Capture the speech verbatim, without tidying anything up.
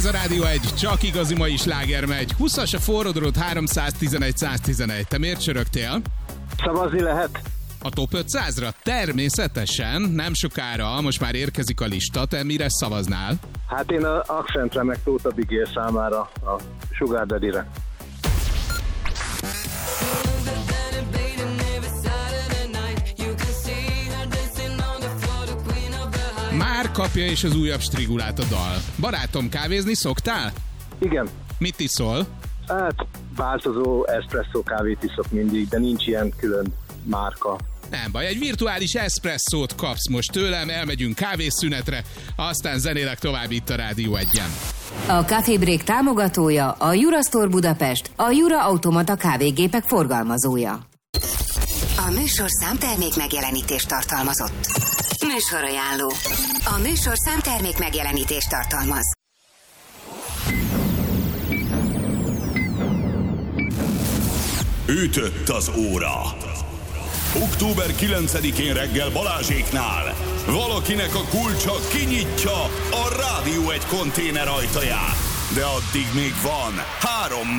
Ez a Rádió egy, csak igazi mai sláger megy. húszas a forrodrot, háromszáztizenegy száztizenegy. Te miért csörögtél? Szavazni lehet? A top ötszázra? Természetesen, nem sokára, most már érkezik a lista. Te mire szavaznál? Hát én a Accentre meg Tóth Abigail számára, a Sugar Daddy-re. Már kapja is az újabb strigulát a dal. Barátom, kávézni szoktál? Igen. Mit iszol? Hát változó espresszó kávét iszok mindig, de nincs ilyen külön márka. Nem baj, egy virtuális eszpresszót kapsz most tőlem, elmegyünk kávészünetre, aztán zenélek tovább itt a Rádió egyen. A Café Break támogatója a Jura Store Budapest, a Jura Automata kávégépek forgalmazója. A műsorszám termék megjelenítést tartalmazott. Műsorajánló. A műsorszám termék megjelenítést tartalmaz. Ütött az óra. október kilencedikén reggel Balázséknál valakinek a kulcsa kinyitja a Rádió egy konténer ajtaját. De addig még van három